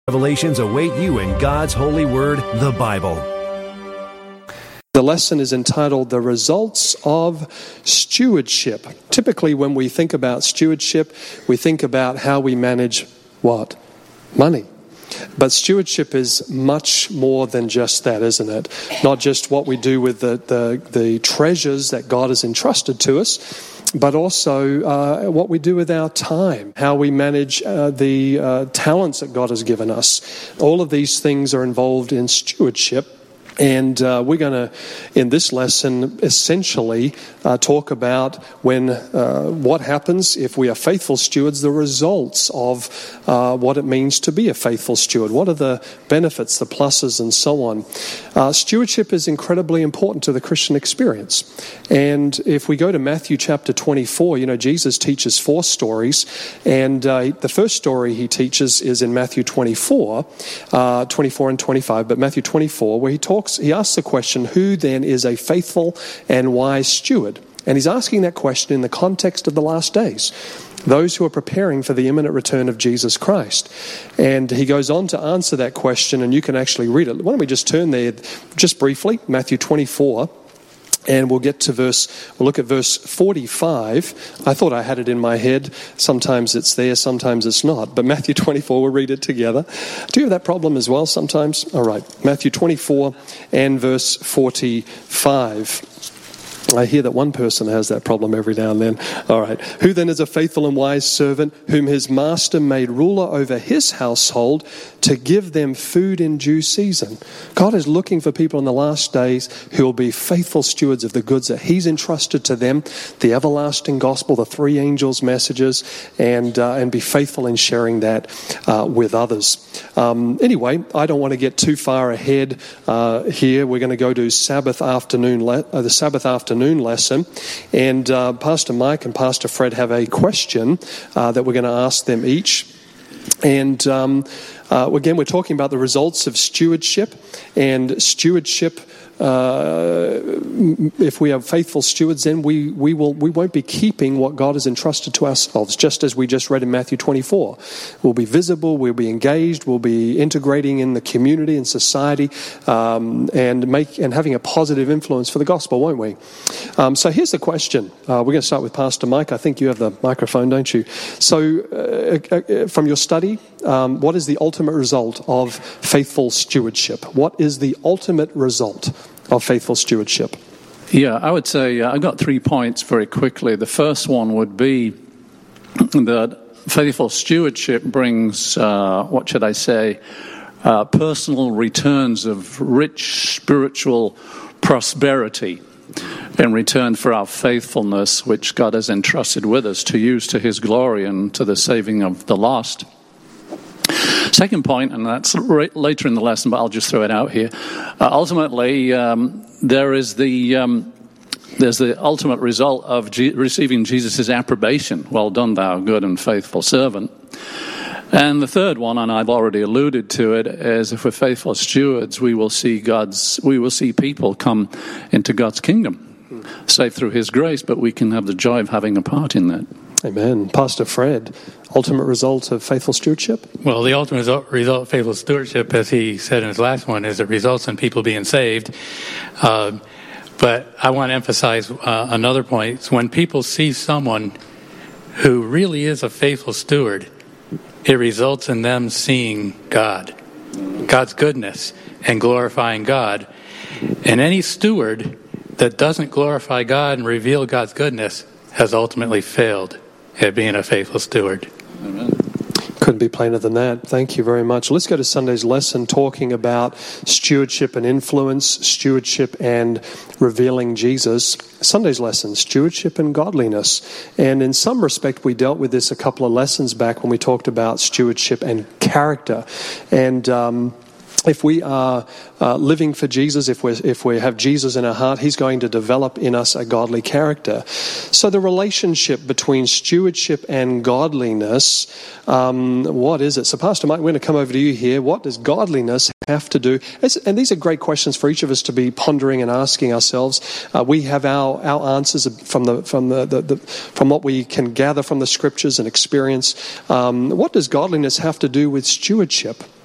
Revelations await you in God's holy word, the Bible. The lesson is entitled, The Results of Stewardship. Typically, when we think about stewardship, we think about how we manage what? Money. But stewardship is much more than just that, isn't it? Not just what we do with the treasures that God has entrusted to us, but also what we do with our time, how we manage the talents that God has given us. All of these things are involved in stewardship. And we're going to, in this lesson, essentially talk about what happens if we are faithful stewards, the results of what it means to be a faithful steward. What are the benefits, the pluses, and so on. Stewardship is incredibly important to the Christian experience. And if we go to Matthew chapter 24, Jesus teaches 4 stories. And the first story he teaches is in Matthew 24 and 25, but Matthew 24, where he asks the question, who then is a faithful and wise steward? And he's asking that question in the context of the last days, those who are preparing for the imminent return of Jesus Christ. And he goes on to answer that question, and you can actually read it. Why don't we just turn there just briefly, Matthew 24. And we'll look at verse 45. I thought I had it in my head. Sometimes it's there, sometimes it's not. But Matthew 24, we'll read it together. Do you have that problem as well sometimes? All right, Matthew 24 and verse 45. I hear that one person has that problem every now and then. All right. Who then is a faithful and wise servant whom his master made ruler over his household to give them food in due season? God is looking for people in the last days who will be faithful stewards of the goods that he's entrusted to them, the everlasting gospel, the 3 angels' messages, and be faithful in sharing that with others. Anyway, I don't want to get too far ahead here. We're going to go to the Sabbath afternoon lesson, and Pastor Mike and Pastor Fred have a question that we're going to ask them each. And again, we're talking about the results of stewardship, and stewardship. If we are faithful stewards, then we won't be keeping what God has entrusted to ourselves, just as we just read in Matthew 24. We'll be visible, we'll be engaged, we'll be integrating in the community and society, and having a positive influence for the gospel, won't we? So here's the question. We're going to start with Pastor Mike. I think you have the microphone, don't you? So from your study, what is the ultimate result of faithful stewardship? What is the ultimate result of faithful stewardship? Yeah, I would say I've got 3 points very quickly. The first one would be that faithful stewardship brings, personal returns of rich spiritual prosperity in return for our faithfulness, which God has entrusted with us to use to his glory and to the saving of the lost. Second point, and that's later in the lesson, but I'll just throw it out here. Ultimately, there's the ultimate result of receiving Jesus' approbation. Well done, thou good and faithful servant. And the third one, and I've already alluded to it, is if we're faithful stewards, we will see people come into God's kingdom, saved through his grace, but we can have the joy of having a part in that. Amen. Pastor Fred, ultimate result of faithful stewardship? Well, the ultimate result of faithful stewardship, as he said in his last one, is it results in people being saved. But I want to emphasize another point. It's when people see someone who really is a faithful steward, it results in them seeing God's goodness, and glorifying God. And any steward that doesn't glorify God and reveal God's goodness has ultimately failed at being a faithful steward. Amen. Couldn't be plainer than that. Thank you very much. Let's go to Sunday's lesson, talking about stewardship and influence, stewardship and revealing Jesus. Sunday's lesson, stewardship and godliness. And in some respect, we dealt with this a couple of lessons back when we talked about stewardship and character. And if we are living for Jesus, if we have Jesus in our heart, he's going to develop in us a godly character. So the relationship between stewardship and godliness, what is it? So Pastor Mike, we're going to come over to you here. What does godliness have to do? And these are great questions for each of us to be pondering and asking ourselves. We have our answers from what we can gather from the scriptures and experience. What does godliness have to do with stewardship?